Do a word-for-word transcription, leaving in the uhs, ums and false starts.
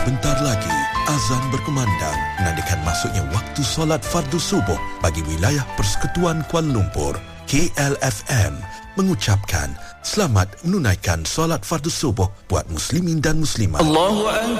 Sebentar lagi, azan berkumandang menandakan masuknya waktu solat fardu subuh bagi wilayah Persekutuan Kuala Lumpur. K L F M mengucapkan selamat menunaikan solat fardu subuh buat muslimin dan muslimat. Allahu Akbar.